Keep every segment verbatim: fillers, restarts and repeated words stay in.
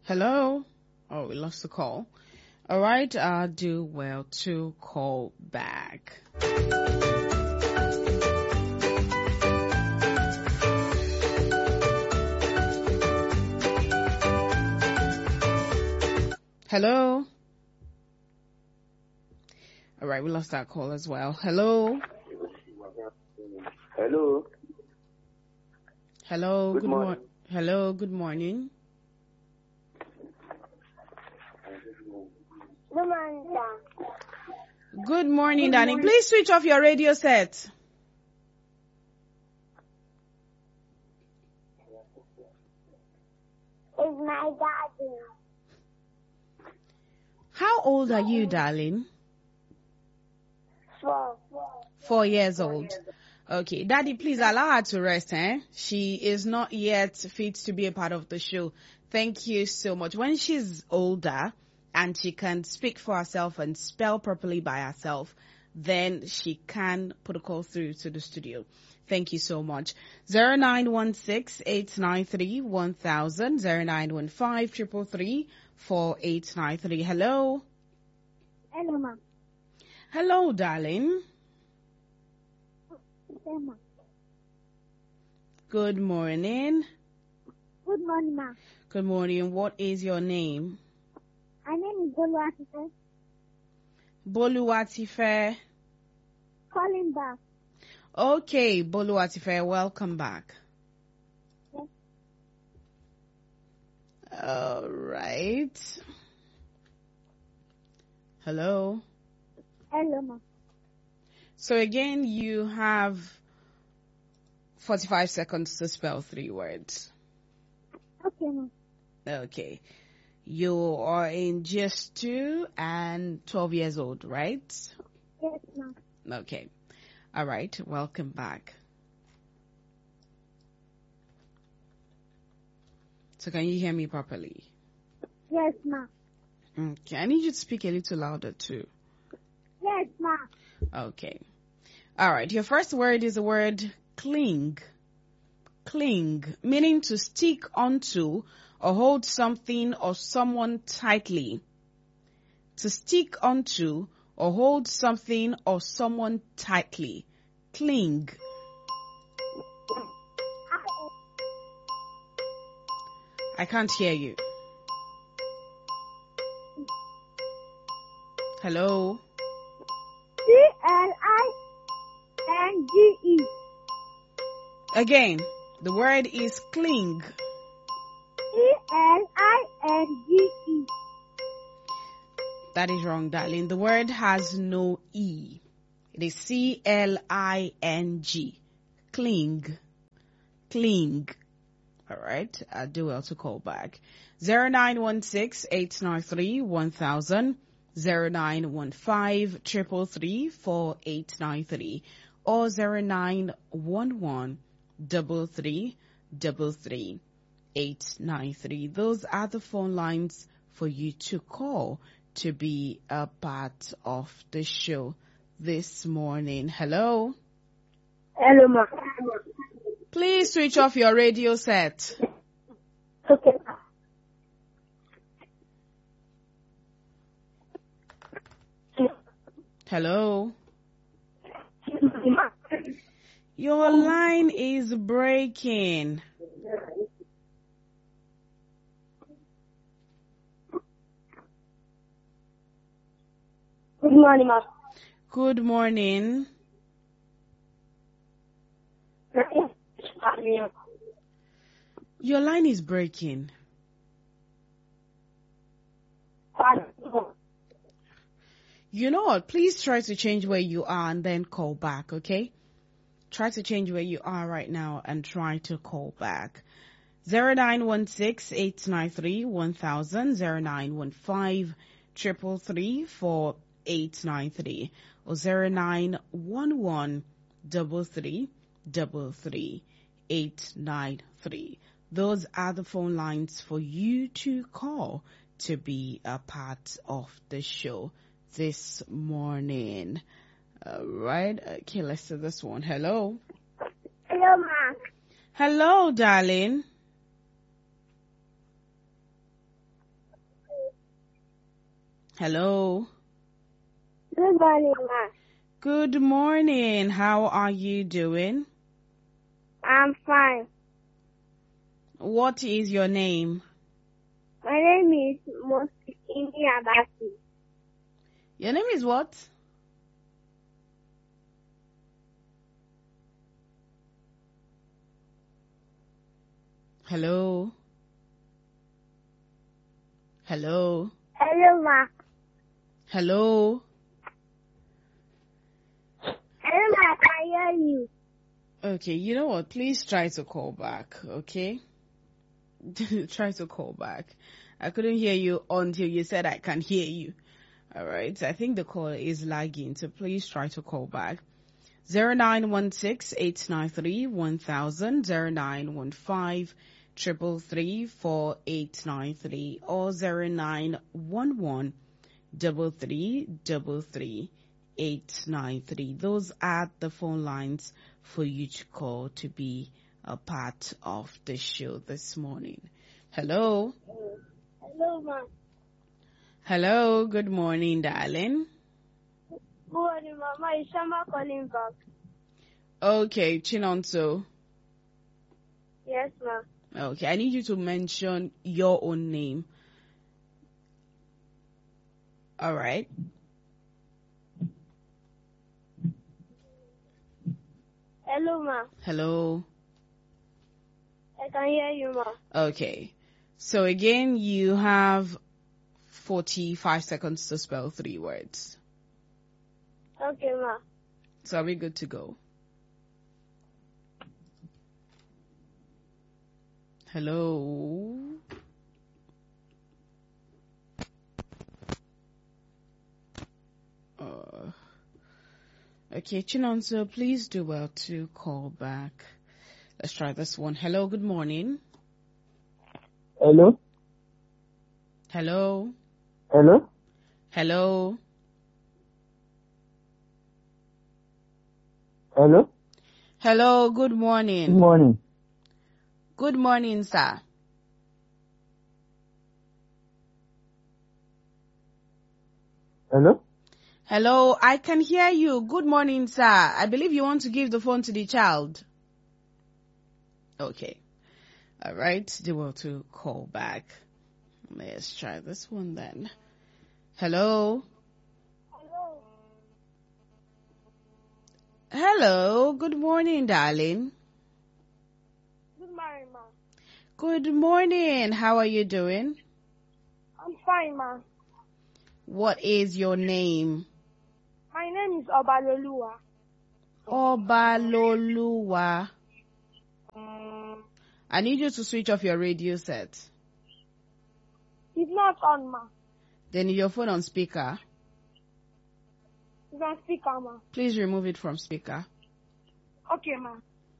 Hello? Oh, we lost the call. All right, uh, do well to call back. Hello? All right, we lost that call as well. Hello? Hello. Hello, Good good morning. morning. Hello, good morning. Good morning, sir. Good morning, Good darling. morning. Please switch off your radio set. It's my daddy. How old are you, darling? Four. Four years old. Okay, Daddy, please allow her to rest, eh? She is not yet fit to be a part of the show. Thank you so much. When she's older and she can speak for herself and spell properly by herself, then she can put a call through to the studio. Thank you so much. zero nine one six, eight nine three, one thousand, zero nine one five, three three three, four eight nine three. Hello? Hello, ma'am. Hello, darling. Hello, ma'am. Good morning. Good morning, ma'am. Good morning. What is your name? My name is Boluwatife. Boluwatife. Calling back. Okay, Boluwatife, welcome back. Yes. All right. Hello. Hello, ma'am. So again, you have forty-five seconds to spell three words. Okay, ma'am. Okay. You are in just two and twelve years old, right? Yes, ma'am. Okay. All right. Welcome back. So can you hear me properly? Yes, ma'am. Okay. I need you to speak a little louder too. Yes, ma'am. Okay. All right. Your first word is the word cling. Cling, meaning to stick onto or hold something or someone tightly. To stick onto or hold something or someone tightly. Cling. I can't hear you. Hello? C L I N G E. Again, the word is cling. C L I N G E. That is wrong, darling. The word has no E. It is C L I N G. Cling. Cling. All right. I do well to call back. zero nine one six, eight nine three, one thousand. zero nine one five, three three three, four eight nine three. Or zero nine one one, three three three three, eight nine three. Those are the phone lines for you to call to be a part of the show this morning. Hello? Hello, ma'am. Please switch off your radio set. Okay. Hello? Your line is breaking. Good morning, ma'am. Good morning. Your line is breaking. You know what? Please try to change where you are and then call back, okay? Try to change where you are right now and try to call back. zero nine one six, eight nine three, one thousand, zero nine one five, three three three, four eight nine three, or zero nine one one, three three three three, eight nine three. Those are the phone lines for you to call to be a part of the show this morning. All right. Okay, let's do this one. Hello. Hello, ma'am. Hello, darling. Hello. Good morning, ma. Good morning. How are you doing? I'm fine. What is your name? My name is Mosikini Abasi. Your name is what? Hello. Hello. Hello, ma. Hello. Hello, ma. I can hear you. Okay, you know what? Please try to call back, okay? Try to call back. I couldn't hear you until you said I can hear you. All right. I think the call is lagging, so please try to call back. zero nine one six, eight nine three, one thousand, zero nine one five, three three, four eight nine three, or zero nine one one, three three, three three, eight nine three. Those are the phone lines for you to call to be a part of the show this morning. Hello. Hello, ma. Hello. Good morning, darling. Good morning, mama. Is Shama calling back? Okay, Chinonso. Yes, ma. Okay, I need you to mention your own name. All right. Hello, ma. Hello. I can hear you, ma. Okay. So again, you have forty-five seconds to spell three words. Okay, ma. So are we good to go? Hello. Uh, okay, Chinonso, please do well to call back. Let's try this one. Hello, good morning. Hello? Hello. Hello? Hello. Hello? Hello, good Good morning. morning. Good morning, sir. Hello? Hello, I can hear you. Good morning, sir. I believe you want to give the phone to the child. Okay. All right. They will to call back. Let's try this one then. Hello. Hello. Hello. Good morning, darling. Good morning, ma. Good morning. How are you doing? I'm fine, ma. What is your name? My name is Obaloluwa. Obaloluwa. I need you to switch off your radio set. It's not on, ma. Then your phone on speaker. It's on speaker, ma. Please remove it from speaker. Okay, ma.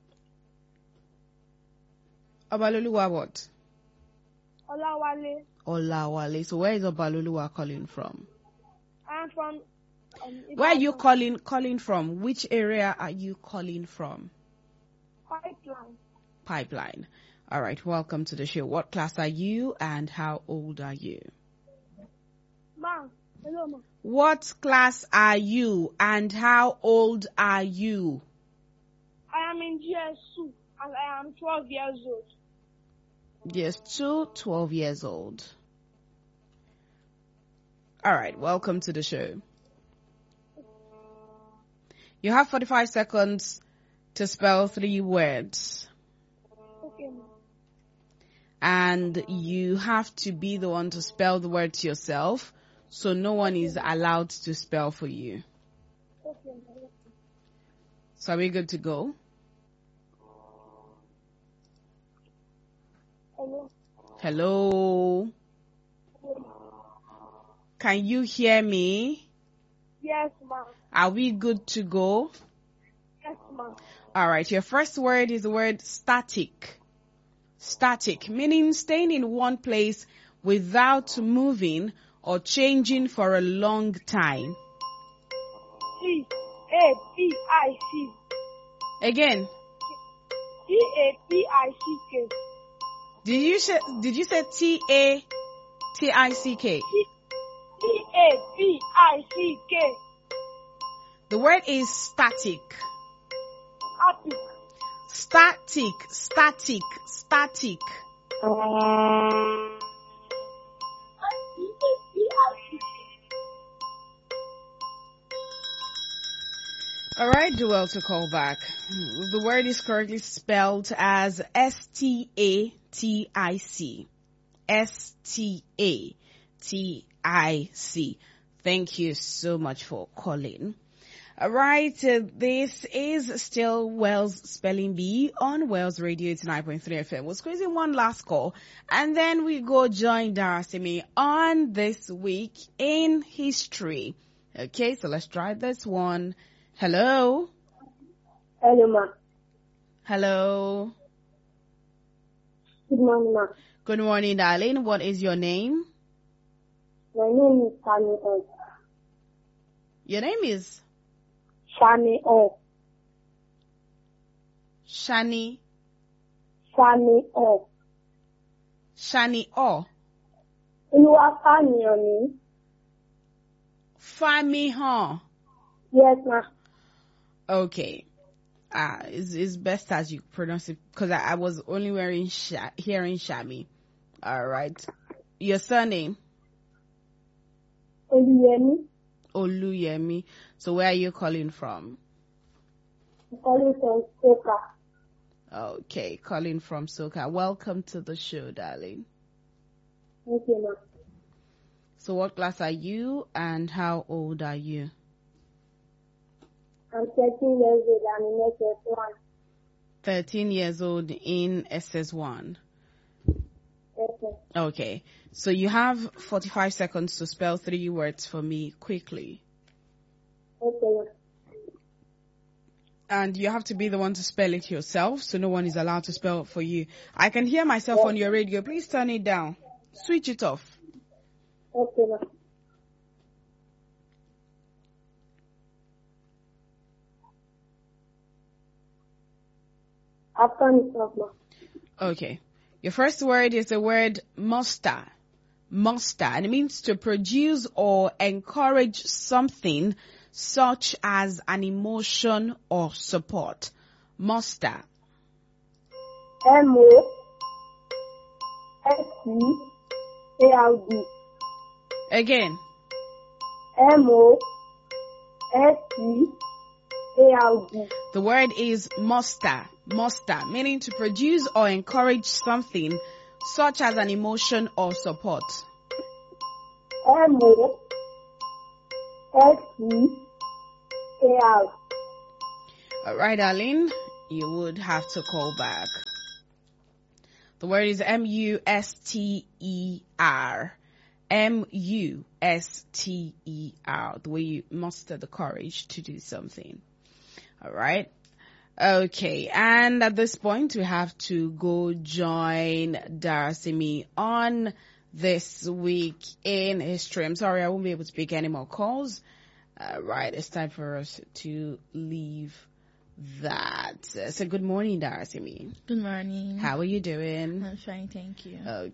Obaloluwa what? Olawale. Olawale. So where is Obaloluwa calling from? I'm from... Um, Where are you Ibadan. calling calling from? Which area are you calling from? Pipeline. Pipeline. All right. Welcome to the show. What class are you and how old are you? Ma. Hello, ma. What class are you and how old are you? I am in G S two and I am twelve years old. Yes, two, twelve years old. All right. Welcome to the show. You have forty-five seconds to spell three words. Okay, ma. And you have to be the one to spell the words yourself, so no one is allowed to spell for you. Okay, ma. So are we good to go? Hello. Hello? Can you hear me? Yes, ma. Are we good to go? Yes, ma. All right. Your first word is the word static. Static, meaning staying in one place without moving or changing for a long time. T A P I C. Again, T A P I C K. did you say, did you say T A T I C K? T C A P I C K. The word is static. Attic. Static, static, static. All right, do well to call back. The word is correctly spelled as S T A T I C. S T A T I C. Thank you so much for calling. All right, uh, this is still Wells Spelling Bee on Wells Radio eighty-nine point three F M. We're squeezing one last call, and then we go join Darasimi on This Week in History. Okay, so let's try this one. Hello? Hello, ma. Hello? Good morning, ma. Good morning, darling. What is your name? My name is Shani O. Your name is? Shani O. Shani? Shani O. Shani O. You are Shani on me? Fami, huh? Yes, ma. Okay. Ah, it's, it's best as you pronounce it, because I, I was only wearing sha- hearing Shami. All right. Your surname? Oluyemi. Oluyemi. So where are you calling from? I'm calling from Soka. Okay, calling from Soka. Welcome to the show, darling. Thank you, ma. So what class are you and how old are you? I'm thirteen years old. I'm in S S one. thirteen years old in S S one. Yes, sir. Okay. So you have forty-five seconds to spell three words for me quickly. Okay, ma. And you have to be the one to spell it yourself, so no one is allowed to spell it for you. I can hear myself on your radio. Please turn it down. Switch it off. Okay, ma. I've done it off, ma. Okay. Your first word is the word muster. Muster. And it means to produce or encourage something such as an emotion or support. Muster. M O S T A R D. Again. M O S T A R D. The word is muster. Muster, meaning to produce or encourage something such as an emotion or support. M O S T A R. All right, Aline, you would have to call back. The word is M U S T E R. M U S T E R. The way you muster the courage to do something. All right. Okay. And at this point, we have to go join Darasimi on This Week in History. I'm sorry, I won't be able to pick any more calls. Uh, right. It's time for us to leave that. So good morning, Darasimi. Good morning. How are you doing? I'm fine, thank you. Okay.